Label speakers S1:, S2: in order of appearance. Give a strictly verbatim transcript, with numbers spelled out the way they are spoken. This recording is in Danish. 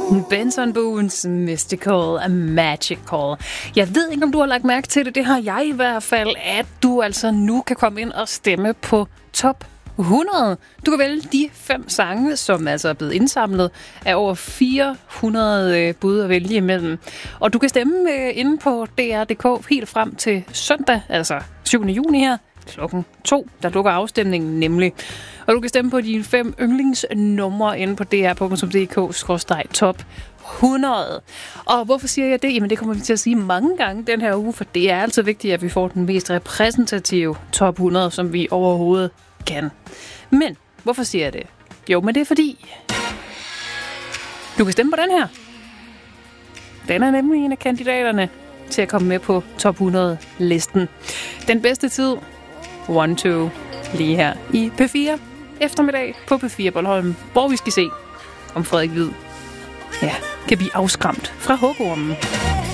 S1: Benson Boones Mystical and Magical. Jeg ved ikke, om du har lagt mærke til det. Det har jeg i hvert fald, at du altså nu kan komme ind og stemme på top hundrede. Du kan vælge de fem sange, som altså er blevet indsamlet af over fire hundrede bud at vælge imellem. Og du kan stemme inde på D R punktum d k helt frem til søndag, altså syvende juni her, klokken to. Der lukker afstemningen nemlig. Og du kan stemme på dine fem yndlingsnumre inde på d r punktum d k skråstreg top hundrede. Og hvorfor siger jeg det? Jamen det kommer vi til at sige mange gange den her uge, for det er altså vigtigt, at vi får den mest repræsentative top hundrede, som vi overhovedet kan. Men hvorfor siger jeg det? Jo, men det er fordi du kan stemme på den her. Den er nemlig en af kandidaterne til at komme med på top hundrede-listen. Den bedste tid, one two, lige her i P fire eftermiddag på P fire Bornholm, hvor vi skal se, om Frederik Hvid ja, kan blive afskræmt fra hugormen.